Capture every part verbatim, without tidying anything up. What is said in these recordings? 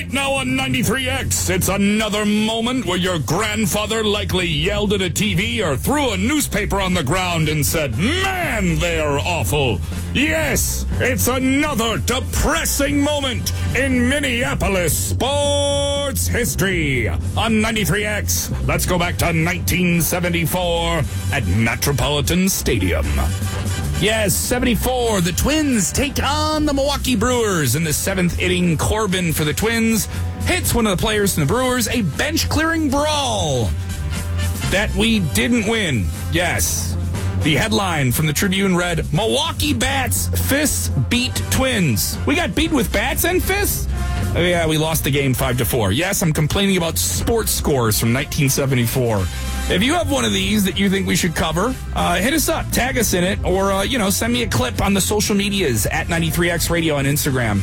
Right now on ninety-three X, it's another moment where your grandfather likely yelled at a T V or threw a newspaper on the ground and said, "Man, they're awful." Yes, it's another depressing moment in Minneapolis sports history. On ninety-three X, let's go back to nineteen seventy-four at Metropolitan Stadium. Yes, seventy-four, the Twins take on the Milwaukee Brewers. In the seventh inning, Corbin for the Twins hits one of the players from the Brewers, a bench-clearing brawl that we didn't win. Yes. The headline from the Tribune read, Milwaukee bats, fists beat Twins. We got beat with bats and fists? Oh, yeah, we lost the game five to four. Yes, I'm complaining about sports scores from nineteen seventy-four. If you have one of these that you think we should cover, uh, hit us up, tag us in it, or, uh, you know, send me a clip on the social medias at ninety-three X Radio on Instagram.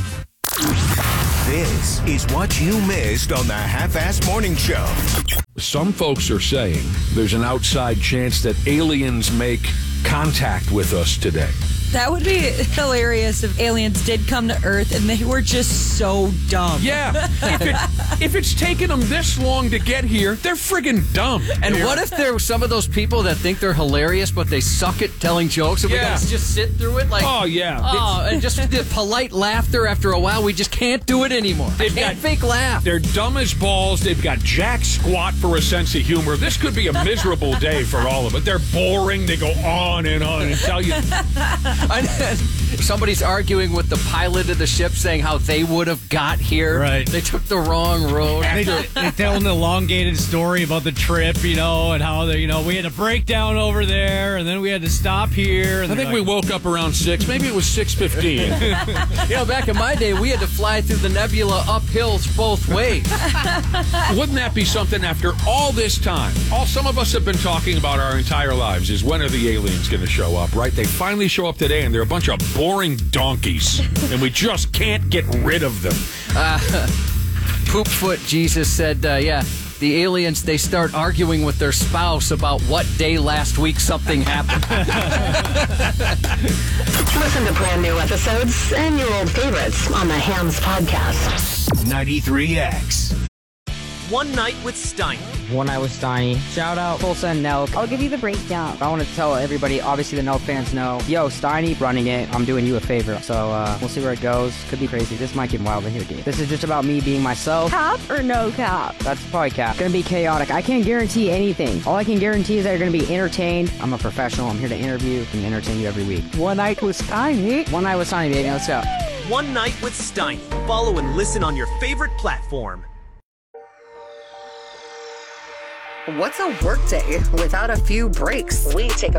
This is what you missed on the Half-Ass Morning Show. Some folks are saying there's an outside chance that aliens make contact with us today. That would be hilarious if aliens did come to Earth and they were just so dumb. Yeah. If, it, if it's taken them this long to get here, they're friggin' dumb. And what if there were some of those people that think they're hilarious, but they suck at telling jokes, and Yeah. we gotta just sit through it? Like, Oh, yeah. Oh, and just the polite laughter after a while, we just can't do it anymore. They've Can't got- fake laugh. They're dumb as balls. They've got jack squat for a sense of humor. This could be a miserable day for all of it. They're boring. They go on and on and tell you. I- Somebody's arguing with the pilot of the ship, saying how they would have got here. Right. They took the wrong road. They, they tell an elongated story about the trip, you know, and how they, you know, we had a breakdown over there, and then we had to stop here. And I they're think we like, woke up around six. Maybe it was six fifteen. You know, back in my day, we had to fly through the nebula up hills both ways. Wouldn't that be something after all this time? All some of us have been talking about our entire lives is when are the aliens going to show up, right? They finally show up today, and they're a bunch of boring donkeys, and we just can't get rid of them. Uh, Poopfoot Jesus said, uh, yeah, the aliens, they start arguing with their spouse about what day last week something happened. Listen to brand new episodes and your old favorites on the Hams Podcast. ninety-three X. One Night with Steiny. One Night with Steiny. Shout out Tulsa and Nelk. I'll give you the breakdown. I want to tell everybody, obviously the Nelk fans know, yo, Steiny running it. I'm doing you a favor. So uh, we'll see where it goes. Could be crazy. This might get wild in here, dude. This is just about me being myself. Cap or no cap? That's probably cap. Gonna be chaotic. I can't guarantee anything. All I can guarantee is that you're gonna be entertained. I'm a professional. I'm here to interview and entertain you every week. One Night with Steiny. One Night with Steiny, baby. Let's go. One Night with Steiny. Follow and listen on your favorite platform. What's a workday without a few breaks? We take a